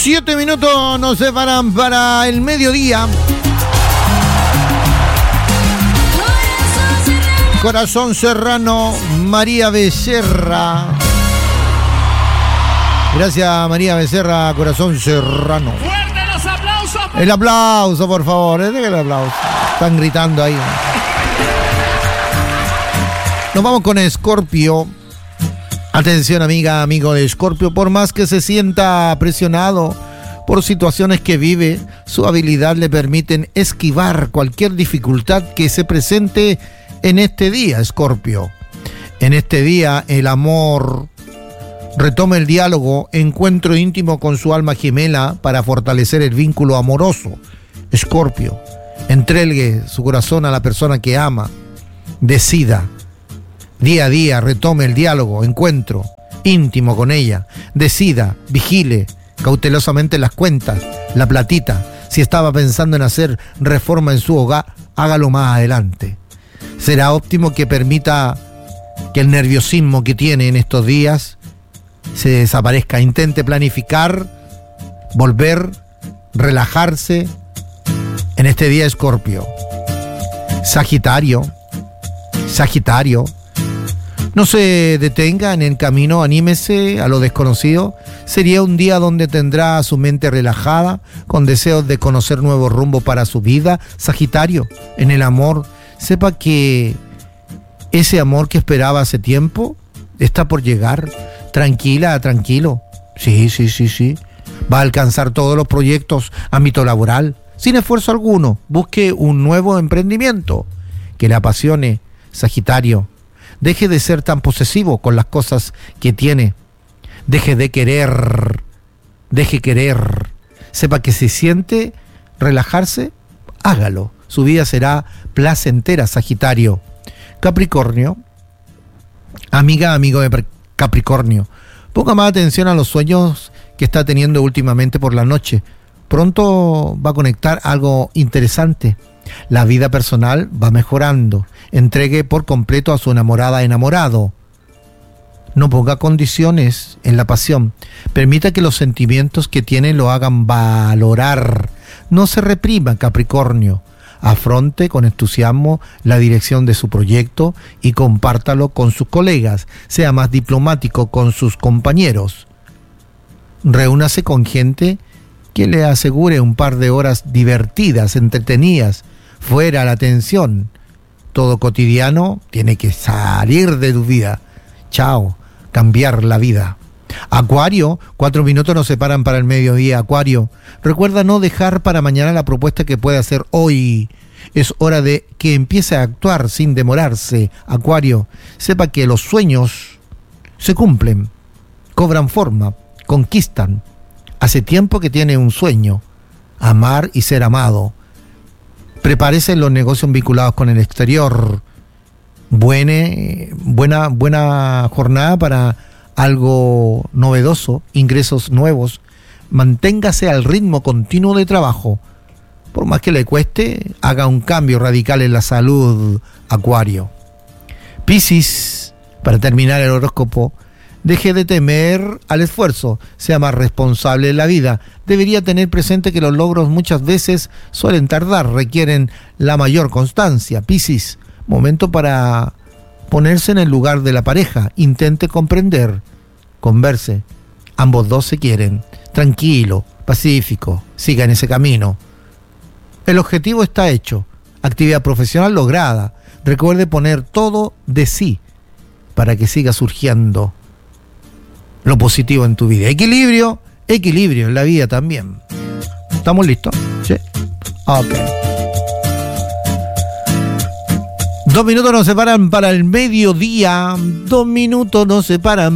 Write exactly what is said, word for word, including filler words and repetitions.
Siete minutos nos separan para el mediodía. Corazón Serrano, María Becerra. Gracias, María Becerra, Corazón Serrano. ¡Fuerte los aplausos! El aplauso, por favor. El aplauso. Están gritando ahí. Nos vamos con Escorpio. Atención, amiga, amigo de Escorpio. Por más que se sienta presionado por situaciones que vive, su habilidad le permiten esquivar cualquier dificultad que se presente en este día, Escorpio. En este día, el amor retoma el diálogo, encuentro íntimo con su alma gemela para fortalecer el vínculo amoroso. Escorpio, entregue su corazón a la persona que ama. Decida. Día a día retome el diálogo, encuentro íntimo con ella. Decida, vigile cautelosamente las cuentas, la platita. Si estaba pensando en hacer reforma en su hogar, hágalo más adelante. Será óptimo que permita que el nerviosismo que tiene en estos días se desaparezca. Intente planificar, volver, relajarse en este día, Escorpio. Sagitario, Sagitario. No se detenga en el camino, anímese a lo desconocido. Sería un día donde tendrá su mente relajada, con deseos de conocer nuevos rumbos para su vida. Sagitario, en el amor, sepa que ese amor que esperaba hace tiempo está por llegar. Tranquila, tranquilo. Sí, sí, sí, sí. Va a alcanzar todos los proyectos, ámbito laboral, sin esfuerzo alguno. Busque un nuevo emprendimiento que le apasione, Sagitario. Deje de ser tan posesivo con las cosas que tiene. Deje de querer. Deje querer. Sepa que si siente relajarse, hágalo. Su vida será placentera, Sagitario. Capricornio. Amiga, amigo de Capricornio. Ponga más atención a los sueños que está teniendo últimamente por la noche. Pronto va a conectar algo interesante. La vida personal va mejorando. Entregue por completo a su enamorada, enamorado. No ponga condiciones en la pasión. Permita que los sentimientos que tiene lo hagan valorar. No se reprima, Capricornio. Afronte con entusiasmo la dirección de su proyecto y compártalo con sus colegas. Sea más diplomático con sus compañeros. Reúnase con gente que le asegure un par de horas divertidas, entretenidas, fuera la tensión. Todo cotidiano tiene que salir de tu vida. Chao, cambiar la vida. Acuario, cuatro minutos nos separan para el mediodía. Acuario, recuerda no dejar para mañana la propuesta que puede hacer hoy. Es hora de que empiece a actuar sin demorarse. Acuario, sepa que los sueños se cumplen, cobran forma, conquistan. Hace tiempo que tiene un sueño, amar y ser amado. Prepárese en los negocios vinculados con el exterior. Buena, buena, buena jornada para algo novedoso, ingresos nuevos. Manténgase al ritmo continuo de trabajo. Por más que le cueste, haga un cambio radical en la salud, Acuario. Piscis, para terminar el horóscopo, deje de temer al esfuerzo, sea más responsable en la vida. Debería tener presente que los logros muchas veces suelen tardar, requieren la mayor constancia. Piscis, momento para ponerse en el lugar de la pareja. Intente comprender, converse. Ambos dos se quieren. Tranquilo, pacífico, siga en ese camino. El objetivo está hecho. Actividad profesional lograda. Recuerde poner todo de sí para que siga surgiendo lo positivo en tu vida. Equilibrio, equilibrio en la vida también. ¿Estamos listos? Sí. Ok. Dos minutos nos separan para el mediodía. Dos minutos nos separan